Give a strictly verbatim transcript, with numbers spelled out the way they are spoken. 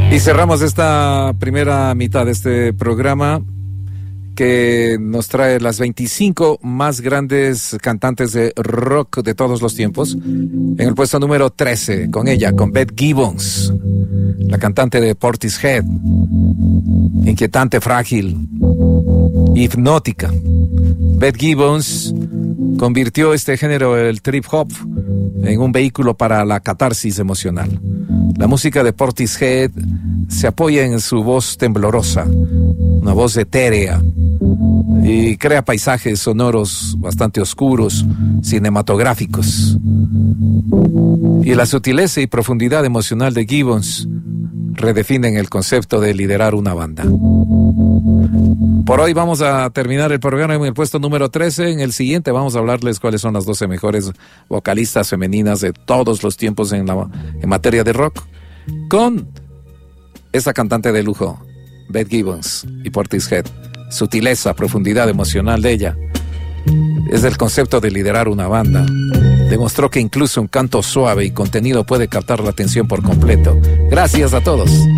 Y cerramos esta primera mitad de este programa que nos trae las veinticinco más grandes cantantes de rock de todos los tiempos. En el puesto número trece, con ella, con Beth Gibbons, la cantante de Portishead, inquietante, frágil, hipnótica. Beth Gibbons convirtió este género, el trip hop, en un vehículo para la catarsis emocional. La música de Portishead se apoya en su voz temblorosa, una voz etérea, y crea paisajes sonoros bastante oscuros, cinematográficos. Y la sutileza y profundidad emocional de Gibbons redefinen el concepto de liderar una banda. Por hoy vamos a terminar el programa en el puesto número trece. En el siguiente vamos a hablarles cuáles son las doce mejores vocalistas femeninas de todos los tiempos en, la, en materia de rock, con esta cantante de lujo, Beth Gibbons y Portishead. Sutileza, profundidad emocional de ella es el concepto de liderar una banda. Demostró que incluso un canto suave y contenido puede captar la atención por completo. Gracias a todos.